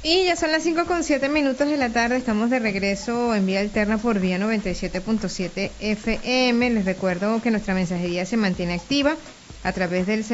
Y ya son las 5:07 de la tarde, estamos de regreso en vía alterna por vía 97.7 FM. Les recuerdo que nuestra mensajería se mantiene activa a través del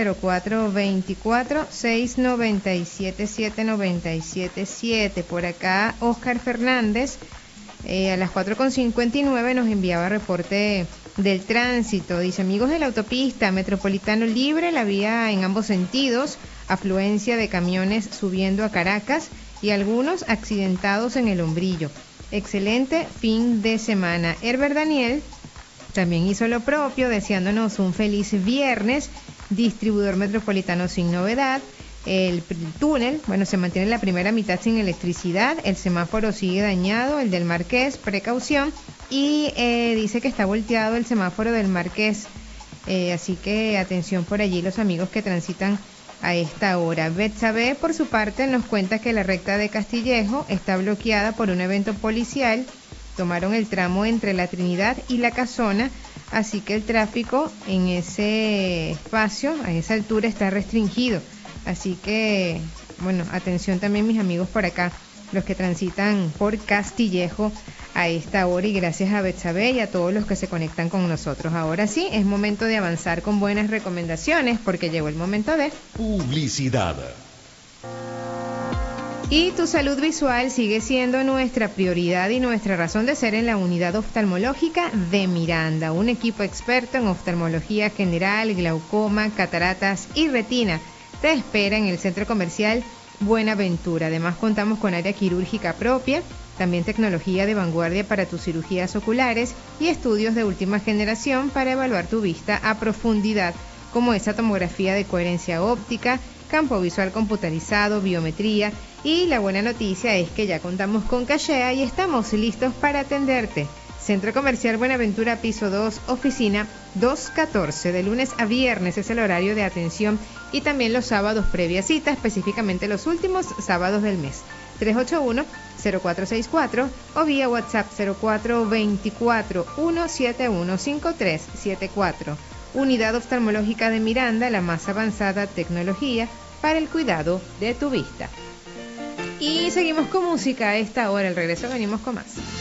0424-697-7977. Por acá, Oscar Fernández, a las 4:59 nos enviaba reporte del tránsito. Dice: amigos de la autopista Metropolitano libre, la vía en ambos sentidos, afluencia de camiones subiendo a Caracas y algunos accidentados en el Hombrillo. Excelente fin de semana. Herbert Daniel también hizo lo propio, deseándonos un feliz viernes. Distribuidor Metropolitano sin novedad. El túnel, bueno, se mantiene la primera mitad sin electricidad. El semáforo sigue dañado, el del Marqués, precaución. Y dice que está volteado el semáforo del Marqués. Así que atención por allí los amigos que transitan a esta hora. Betsabe, por su parte, nos cuenta que la recta de Castillejo está bloqueada por un evento policial. Tomaron el tramo entre La Trinidad y La Casona, así que el tráfico en ese espacio, a esa altura, está restringido. Así que, bueno, atención también mis amigos por acá, los que transitan por Castillejo a esta hora, y gracias a Betsabe y a todos los que se conectan con nosotros. Ahora sí, es momento de avanzar con buenas recomendaciones porque llegó el momento de publicidad. Y tu salud visual sigue siendo nuestra prioridad y nuestra razón de ser en la unidad oftalmológica de Miranda, un equipo experto en oftalmología general, glaucoma, cataratas y retina. Te espera en el centro comercial Buenaventura. Además contamos con área quirúrgica propia, también tecnología de vanguardia para tus cirugías oculares y estudios de última generación para evaluar tu vista a profundidad, como esa tomografía de coherencia óptica, campo visual computarizado, biometría, y la buena noticia es que ya contamos con cachea y estamos listos para atenderte. Centro Comercial Buenaventura, piso 2, oficina 214. De lunes a viernes es el horario de atención y también los sábados previa cita, específicamente los últimos sábados del mes. 381-0464 o vía WhatsApp 0424-171-5374. Unidad Oftalmológica de Miranda, la más avanzada tecnología para el cuidado de tu vista. Y seguimos con música a esta hora. Al regreso venimos con más.